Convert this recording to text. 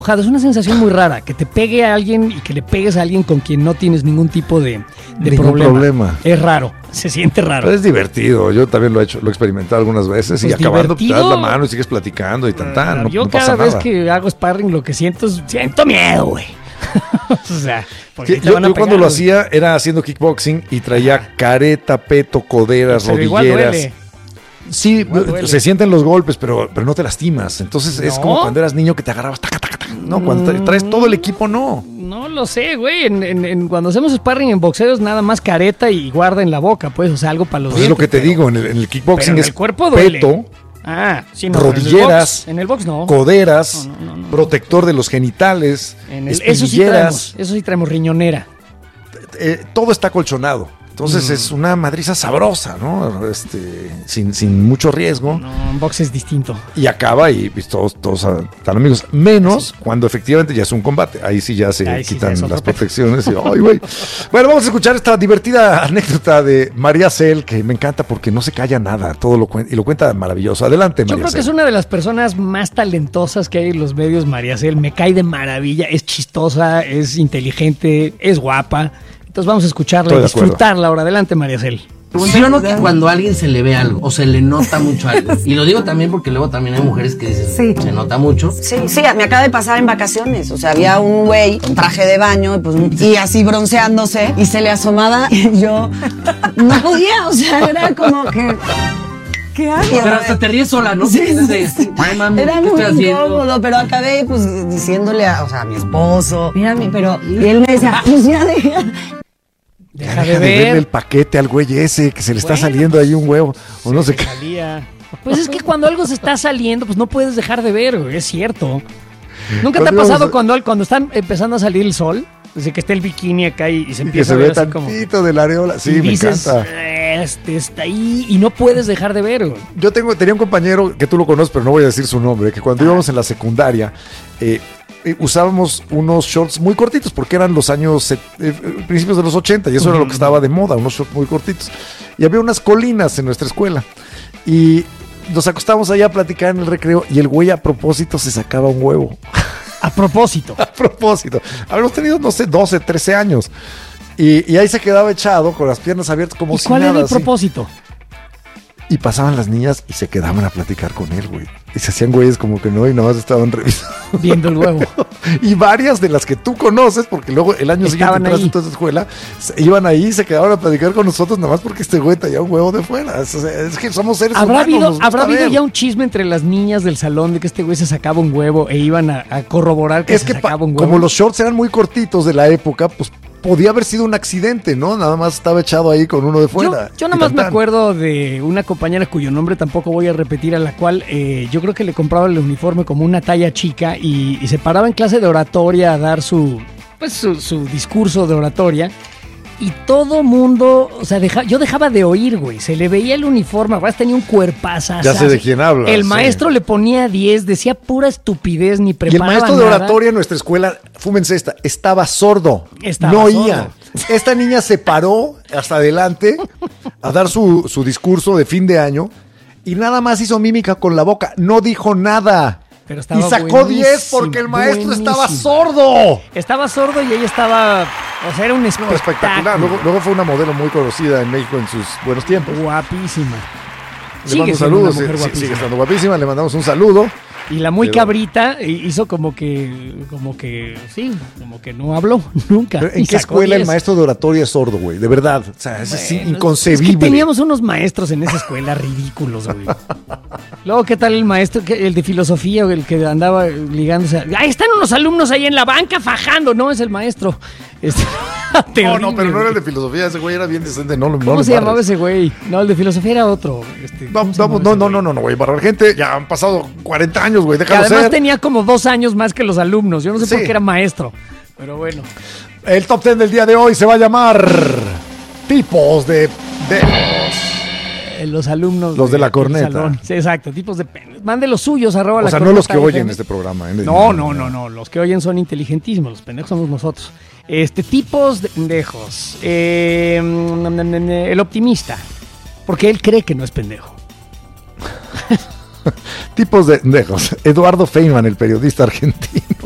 Es una sensación muy rara, que te pegue a alguien y que le pegues a alguien con quien no tienes ningún tipo de problema. Es raro, se siente raro. Pero es divertido, yo también lo he experimentado algunas veces, pues y acabando te das la mano y sigues platicando y tan. Yo cada vez que hago sparring lo que siento miedo, güey. O sea, sí, yo cuando lo hacía era haciendo kickboxing y traía careta, peto, coderas, rodilleras. Sí, se sienten los golpes, pero no te lastimas. Entonces es como cuando eras niño que te agarrabas. No, cuando traes todo el equipo, no. No lo sé, güey. Cuando hacemos sparring en boxeo es nada más careta y guarda en la boca, pues, o sea, algo para los dientes. Es lo que te digo, en el kickboxing es el cuerpo duele. Peto, sí, rodilleras, en el box no. Coderas, no. Protector de los genitales, espinilleras. Eso sí traemos riñonera. Todo está colchonado. Entonces es una madriza sabrosa, ¿no? Sin mucho riesgo. No, en box es distinto. Y acaba y pues, todos están amigos. Menos cuando efectivamente ya es un combate. Ahí sí ya se quitan las protecciones. Y, ¡ay, güey! Bueno, vamos a escuchar esta divertida anécdota de María Cel, que me encanta porque no se calla nada. Todo lo cuenta y lo cuenta maravilloso. Adelante, María Cel. Yo creo que es una de las personas más talentosas que hay en los medios, María Cel. Me cae de maravilla. Es chistosa, es inteligente, es guapa. Entonces vamos a escucharla y disfrutarla ahora. Adelante, María Cel. Funciona que cuando a alguien se le ve algo o se le nota mucho algo. Y lo digo también porque luego también hay mujeres que dicen, se nota mucho. Sí, me acaba de pasar en vacaciones. O sea, había un güey en traje de baño y así bronceándose y se le asomaba y yo no podía, o sea, era como que... ¿Qué hago? Pero hasta te ríes sola, ¿no? Sí. Ay, mami, era muy incómodo, pero acabé pues diciéndole a mi esposo, mírame, y él me decía, pues ya deja de verle el paquete al güey ese que se le está saliendo ahí un huevo o no sé qué. Pues es que cuando algo se está saliendo, pues no puedes dejar de ver, güey, es cierto. ¿Nunca te ha pasado cuando están empezando a salir el sol? Desde que está el bikini acá y se empieza a ver así como... tantito de la areola. Sí, me dices, encanta. Está ahí y no puedes dejar de ver, güey. Yo tenía un compañero que tú lo conoces, pero no voy a decir su nombre, que cuando íbamos en la secundaria... usábamos unos shorts muy cortitos porque eran los años principios de los 80 y eso era lo que estaba de moda, unos shorts muy cortitos. Y había unas colinas en nuestra escuela y nos acostábamos allá a platicar en el recreo y el güey a propósito se sacaba un huevo. A propósito. Habíamos tenido, no sé, 12, 13 años. Y ahí se quedaba echado con las piernas abiertas como si nada. ¿Y cuál era el propósito? Y pasaban las niñas y se quedaban a platicar con él, güey. Y se hacían güeyes como que no, y nada más estaban revisando. Viendo el huevo. Y varias de las que tú conoces, porque luego el año siguiente entraste en toda esa escuela, iban ahí y se quedaban a platicar con nosotros, nada más porque este güey traía un huevo de fuera. Es que somos seres humanos. ¿Habrá habido ya un chisme entre las niñas del salón de que este güey se sacaba un huevo e iban a corroborar que se sacaba un huevo? Como los shorts eran muy cortitos de la época, pues podía haber sido un accidente, ¿no? Nada más estaba echado ahí con uno de fuera. Yo nada más me acuerdo de una compañera cuyo nombre tampoco voy a repetir, a la cual yo creo que le compraba el uniforme como una talla chica y se paraba en clase de oratoria a dar su discurso de oratoria. Y todo mundo, o sea, yo dejaba de oír, güey. Se le veía el uniforme, además tenía un cuerpazo. Ya sé de quién habla. El maestro le ponía 10, decía pura estupidez, ni preparaba nada. Y el maestro de oratoria en nuestra escuela, fúmense estaba sordo. No oía. Esta niña se paró hasta adelante a dar su discurso de fin de año y nada más hizo mímica con la boca. No dijo nada. Y sacó 10 porque el maestro estaba sordo. Estaba sordo y ella estaba... O sea, era un espectacular. Luego fue una modelo muy conocida en México en sus buenos tiempos. Guapísima. Le mando un saludo. Sigue estando guapísima. Le mandamos un saludo. Y la muy cabrita hizo como que no habló nunca. ¿Pero en qué escuela el maestro de oratoria es sordo, güey? De verdad. O sea, es inconcebible. Es que teníamos unos maestros en esa escuela ridículos, güey. Luego, ¿qué tal el maestro? El de filosofía, el que andaba ligándose. Ahí están unos alumnos ahí en la banca fajando. No, es el maestro. Terrible, no, pero no era el de filosofía. Ese güey era bien decente. ¿Cómo se llamaba ese güey? No, el de filosofía era otro. No, güey. Barrar gente. Ya han pasado 40 años, güey. Déjalo ser. Además tenía como 2 años más que los alumnos. Yo no sé por qué era maestro. Pero bueno. El top 10 del día de hoy se va a llamar Tipos de los alumnos. Los de la corneta. Sí, exacto, tipos de pendejos. Mande los suyos, @. O sea, no los que oyen este programa. No. Los que oyen son inteligentísimos. Los pendejos somos nosotros. Tipos de pendejos. El optimista. Porque él cree que no es pendejo. Tipos de pendejos. Eduardo Feynman, el periodista argentino.